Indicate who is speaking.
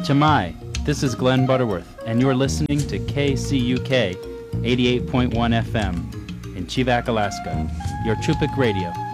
Speaker 1: Chamai, this is Glenn Butterworth, and you're listening to KCUK 88.1 FM in Chivak, Alaska, your Chupik Radio.